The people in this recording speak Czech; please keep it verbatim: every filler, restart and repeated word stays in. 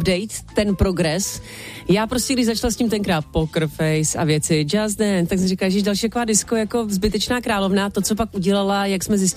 update, ten progres. Já prostě, když začala s tím tenkrát Poker Face a věci Just Dance, tak jsem říkala, že další taková disco jako zbytečná královna, to, co pak udělala, jak jsme zjistili,